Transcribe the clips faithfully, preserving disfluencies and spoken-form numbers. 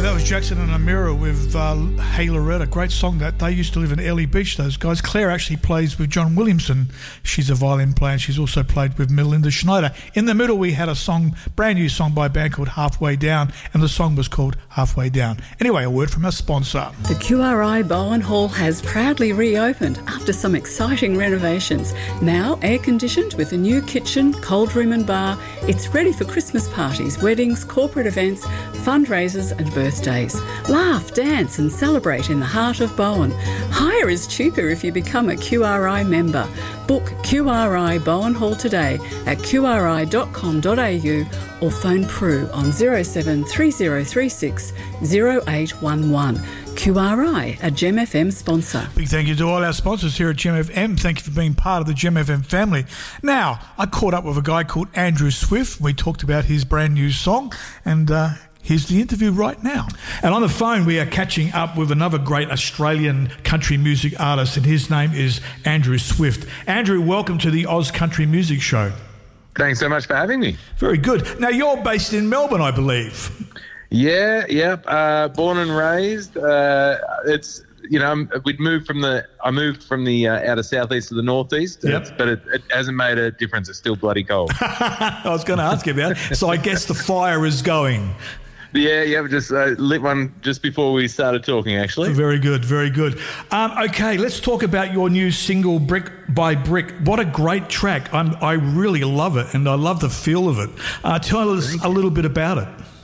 that was Jackson and Amira with uh, Hey Loretta. Great song that. They used to live in Early Beach, those guys. Claire actually plays with John Williamson. She's a violin player and she's also played with Melinda Schneider. In the middle we had a song, brand new song by a band called Halfway Down, and the song was called Halfway Down. Anyway, a word from our sponsor. The Q R I Bowen Hall has proudly reopened after some exciting renovations. Now air-conditioned with a new kitchen, cold room and bar, it's ready for Christmas parties, weddings, corporate events, fundraisers and birthdays. Laugh, dance and celebrate in the heart of Bowen. Hire is cheaper if you become a Q R I member. Book Q R I Bowen Hall today at q r i dot com dot a u or phone Prue on zero seven three zero three six zero eight one one. Q R I, a Gem F M sponsor. Big thank you to all our sponsors here at Gem F M. Thank you for being part of the Gem F M family. Now, I caught up with a guy called Andrew Swift. We talked about his brand new song, and uh, here's the interview right now. And on the phone, we are catching up with another great Australian country music artist, and his name is Andrew Swift. Andrew, welcome to the Oz Country Music Show. Thanks so much for having me. Very good. Now, you're based in Melbourne, I believe. Yeah, yeah. Uh, born and raised. Uh, it's you know we'd moved from the I moved from the uh, outer southeast to the northeast. Yep. But it, it hasn't made a difference. It's still bloody cold. I was going to ask you about it. So I guess the fire is going. Yeah, yeah. We just uh, lit one just before we started talking. Actually. Very good, very good. Um, okay, let's talk about your new single, Brick by Brick. What a great track! I'm, I really love it, and I love the feel of it. Uh, tell us a little bit about it.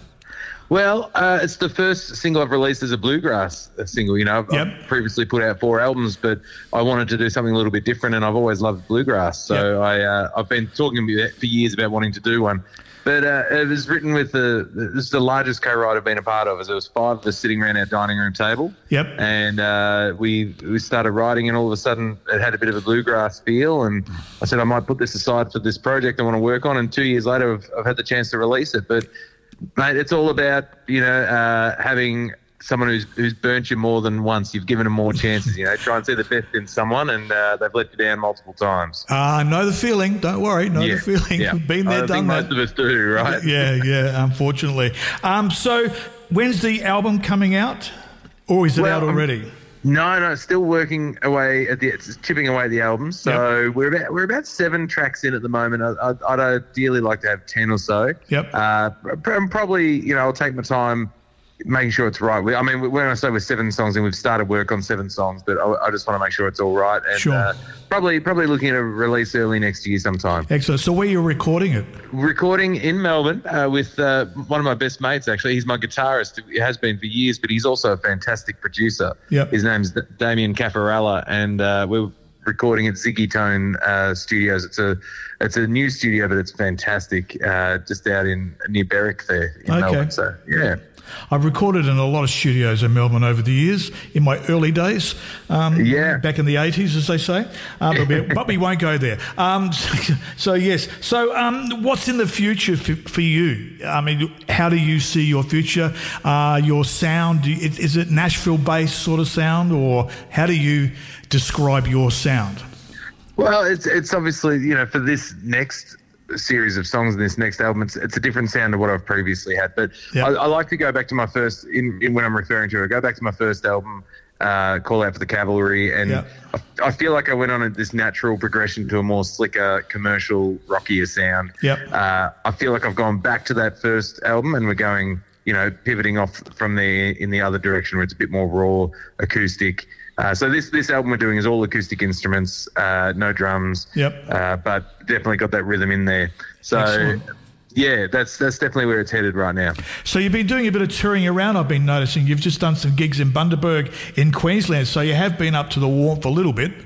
Well, uh, it's the first single I've released as a bluegrass single. You know, I've, Yep. I've previously put out four albums, but I wanted to do something a little bit different, and I've always loved bluegrass. So Yep. I, uh, I've been talking about for years about wanting to do one. But uh, it was written with the this is the largest co-write I've been a part of. As there was five of us sitting around our dining room table. Yep. And uh, we we started writing, and all of a sudden it had a bit of a bluegrass feel. And I said I might put this aside for this project I want to work on. And two years later, I've, I've had the chance to release it. But mate, it's all about, you know, uh, having someone who's who's burnt you more than once. You've given them more chances, you know. Try and see the best in someone, and uh, they've let you down multiple times. I uh, know the feeling. Don't worry. Know yeah. the feeling. Yeah. Been there, I done think that. most of us do, right? Yeah, yeah, unfortunately. Um, so when's the album coming out? Or is it Well, out already? I'm, no, no, still working away at the, it's chipping away at the album. So Yep. we're about we're about seven tracks in at the moment. I, I, I'd ideally like to have ten or so. Yep. Uh, pr- probably, you know, I'll take my time making sure it's right. We, I mean, when I say we're seven songs and we've started work on seven songs, but I, I just want to make sure it's all right. And Sure. uh, probably probably looking at a release early next year sometime. Excellent. So where are you recording it? Recording in Melbourne uh, with uh, one of my best mates, actually. He's my guitarist. He has been for years, but he's also a fantastic producer. Yep. His name's D- Damien Caffarella, and uh, we're recording at Ziggy Tone uh, Studios. It's a it's a new studio, but it's fantastic, uh, just out in near Berwick there in Okay. Melbourne. So, yeah. I've recorded in a lot of studios in Melbourne over the years, in my early days, um, Yeah. back in the eighties, as they say, uh, but, we, but we won't go there. Um, so, so, yes. So um, what's in the future for, for you? I mean, how do you see your future, uh, your sound? Do you, is it Nashville-based sort of sound, or how do you describe your sound? Well, it's it's obviously, you know, for this next series of songs in this next album, it's, it's a different sound to what I've previously had. But Yeah. I, I like to go back to my first, in, in when I'm referring to it, I go back to my first album, uh, Call Out for the Cavalry, and Yeah. I, I feel like I went on a, this natural progression to a more slicker, commercial, rockier sound. Yep. Uh, I feel like I've gone back to that first album, and we're going, you know, pivoting off from there in the other direction where it's a bit more raw, acoustic. Uh, so this this album we're doing is all acoustic instruments, uh, no drums. Yep. Uh, but definitely got that rhythm in there. So, Excellent. yeah, that's that's definitely where it's headed right now. So you've been doing a bit of touring around, I've been noticing. You've just done some gigs in Bundaberg in Queensland, so you have been up to the warmth a little bit.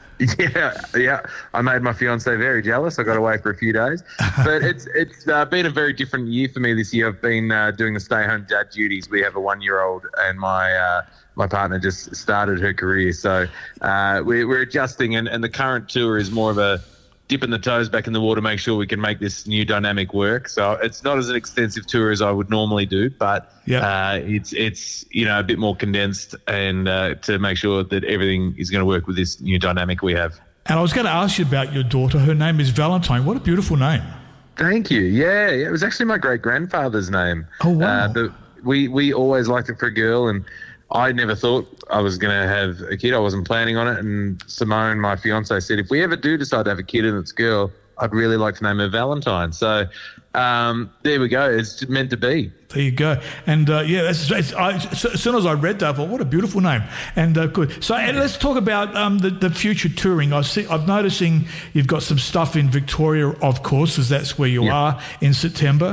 Yeah, yeah. I made my fiance very jealous. I got away for a few days, but it's it's uh, been a very different year for me this year. I've been uh, doing the stay-home dad duties. We have a one-year-old, and my uh, my partner just started her career, so uh, we, we're adjusting. And, and the current tour is more of a dipping the toes back in the water, make sure we can make this new dynamic work. So it's not as an extensive tour as I would normally do, but Yeah. uh, it's it's you know a bit more condensed, and uh, to make sure that everything is going to work with this new dynamic we have. And I was going to ask you about your daughter. Her name is Valentine. What a beautiful name. Thank you. Yeah, yeah, it was actually my great grandfather's name. Oh, wow. Uh, the, we we always liked it for a girl, and I never thought I was going to have a kid. I wasn't planning on it. And Simone, my fiance, said, if we ever do decide to have a kid and it's a girl, I'd really like to name her Valentine. So um, there we go. It's meant to be. There you go. And, uh, yeah, that's, that's, I, so, as soon as I read that, I thought, what a beautiful name. And uh, good. So and let's talk about um, the, the future touring. I see, I'm noticing you've got some stuff in Victoria, of course, as that's where you yeah. are in September.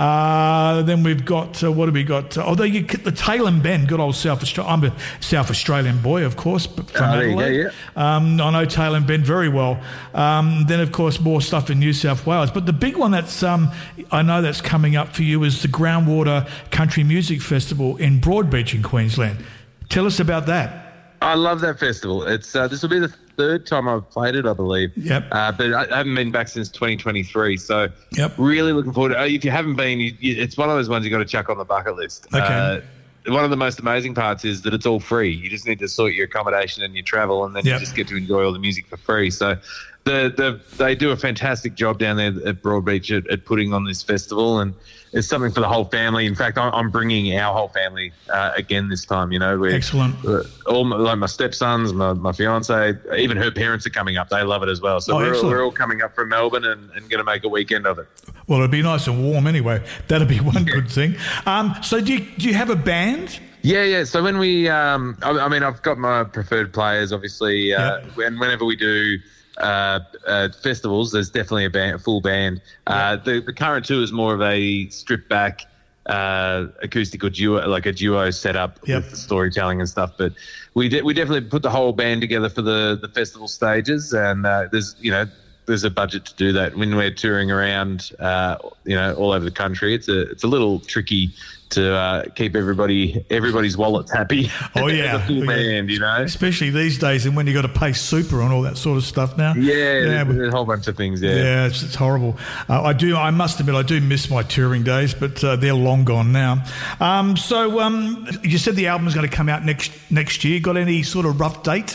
Uh, then we've got, uh, what have we got? Uh, although you, the Tail and Bend, good old South Australia. I'm a South Australian boy, of course, but from oh, Adelaide. There you go, yeah. um, I know Tail and Bend very well. Um, then, of course, more stuff in New South Wales. But the big one that's, um, I know that's coming up for you is the Groundwater Country Music Festival in Broadbeach in Queensland. Tell us about that. I love that festival. It's uh, this will be the third time I've played it, I believe. Yep. Uh, but I haven't been back since twenty twenty-three. So yep. really looking forward to it. If you haven't been, you, you, it's one of those ones you got to chuck on the bucket list. Okay. Uh, one of the most amazing parts is that it's all free. You just need to sort your accommodation and your travel, and then yep. you just get to enjoy all the music for free. So the, the they do a fantastic job down there at Broadbeach at, at putting on this festival, and it's something for the whole family. In fact, I'm bringing our whole family uh, again this time. You know, we're, excellent. Uh, all my, like my stepsons, my, my fiance, even her parents are coming up. They love it as well. So oh, we're, excellent. we're all coming up from Melbourne and, and going to make a weekend of it. Well, it'll be nice and warm anyway. That'll be one good thing. Um, so do you, do you have a band? Yeah, yeah. So when we, um, I, I mean, I've got my preferred players, obviously, uh, yep. when, whenever we do uh, uh, festivals, there's definitely a, band, a full band. Uh, the, the current tour is more of a stripped back uh, acoustic or duo, like a duo setup yep. with the storytelling and stuff. But we de- we definitely put the whole band together for the, the festival stages, and uh, there's, you know, there's a budget to do that. When we're touring around, uh, you know, all over the country, it's a it's a little tricky to uh, keep everybody everybody's wallets happy. Oh yeah, the full yeah. band, you know, especially these days, and when you got to pay super and all that sort of stuff now. Yeah, yeah there's, but, there's a whole bunch of things. Yeah, yeah, it's, it's horrible. Uh, I do, I must admit, I do miss my touring days, but uh, they're long gone now. Um, so um, you said the album's going to come out next next year. Got any sort of rough date?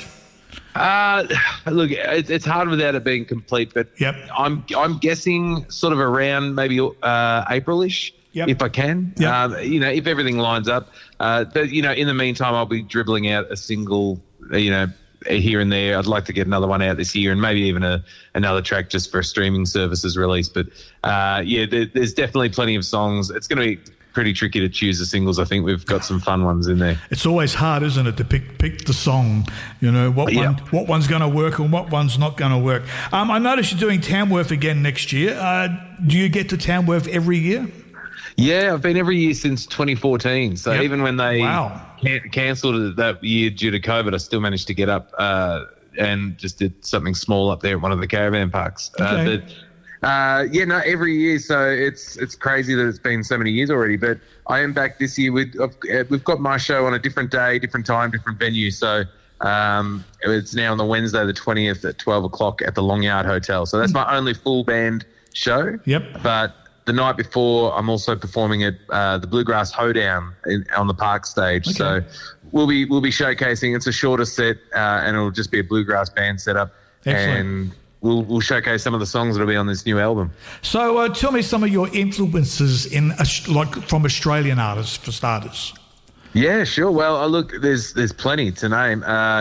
Uh, look, it, it's hard without it being complete, but yep. I'm I'm guessing sort of around maybe uh, April-ish, yep. if I can. Yep. Um, you know, if everything lines up. Uh, but, you know, in the meantime, I'll be dribbling out a single, you know, here and there. I'd like to get another one out this year, and maybe even a another track just for a streaming services release. But, uh, yeah, there, there's definitely plenty of songs. It's going to be pretty tricky to choose the singles. I think we've got some fun ones in there. It's always hard, isn't it, to pick pick the song, you know, what yeah. one what one's going to work and what one's not going to work. Um, I noticed you're doing Tamworth again next year. Uh, do you get to Tamworth every year? Yeah, I've been every year since twenty fourteen. So yep. even when they wow. can- cancelled that year due to COVID, I still managed to get up uh, and just did something small up there at one of the caravan parks. Okay. Uh, but, Uh, yeah, no, every year. So it's it's crazy that it's been so many years already. But I am back this year with we've got my show on a different day, different time, different venue. So um, it's now on the Wednesday, the twentieth at twelve o'clock at the Long Yard Hotel. So that's my only full band show. Yep. But the night before, I'm also performing at uh, the Bluegrass Hoedown in, on the Park stage. Okay. So we'll be we'll be showcasing. It's a shorter set, uh, and it'll just be a bluegrass band setup. Excellent. And We'll, we'll showcase some of the songs that'll be on this new album. So, uh, tell me some of your influences in like from Australian artists for starters. Yeah, sure. Well, uh, look, there's there's plenty to name. Uh,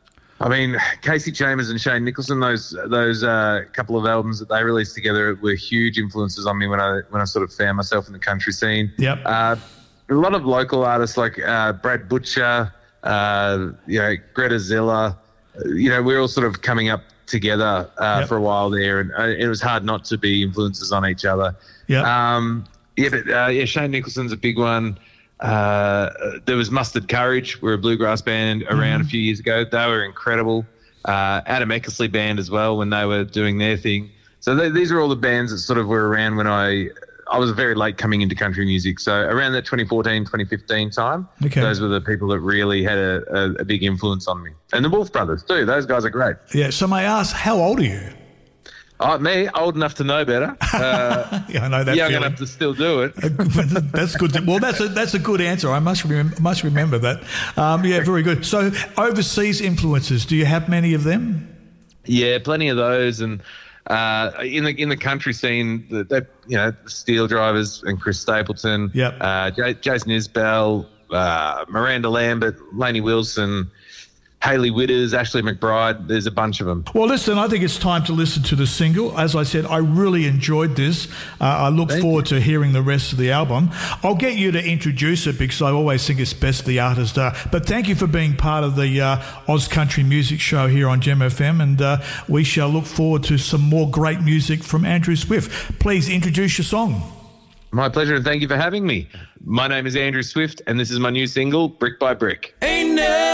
I mean, Casey Chambers and Shane Nicholson, those those uh, couple of albums that they released together were huge influences on me when I when I sort of found myself in the country scene. Yep. Uh, a lot of local artists like uh, Brad Butcher, uh, you know, Greta Zilla. You know, we're all sort of coming up together uh, yep. for a while there, and uh, it was hard not to be influences on each other. Yeah. Um, yeah, but uh, yeah, Shane Nicholson's a big one. Uh, there was Mustard Courage. We're a bluegrass band around mm-hmm. a few years ago. They were incredible. Uh, Adam Eckersley Band as well when they were doing their thing. So th- these are all the bands that sort of were around when I I was very late coming into country music. So around that twenty fourteen, twenty fifteen time, okay. those were the people that really had a, a, a big influence on me. And the Wolf Brothers too. Those guys are great. Yeah. So may I ask, how old are you? Oh, me, old enough to know better. Uh, yeah, I know that. Young feeling. enough to still do it. That's good. To, well, that's a that's a good answer. I must remember, must remember that. Um, yeah, very good. So, overseas influences. Do you have many of them? Yeah, plenty of those. And uh, in the in the country scene, the, the you know Steel Drivers and Chris Stapleton, Yep. uh, J- Jason Isbell, uh, Miranda Lambert, Lainey Wilson, Hayley Witters, Ashley McBride. There's a bunch of them. Well, listen, I think it's time to listen to the single. As I said, I really enjoyed this. Uh, I look Thank forward to hearing the rest of the album. I'll get you to introduce it because I always think it's best for the artist. Uh, but thank you for being part of the uh, Oz Country Music Show here on Gem F M, and uh, we shall look forward to some more great music from Andrew Swift. Please introduce your song. My pleasure, and thank you for having me. My name is Andrew Swift, and this is my new single, Brick by Brick. Ain't no